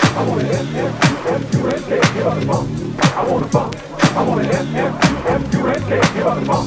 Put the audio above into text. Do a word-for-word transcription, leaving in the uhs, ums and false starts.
I wanna funk. I wanna F F U F U N K. Give up the funk.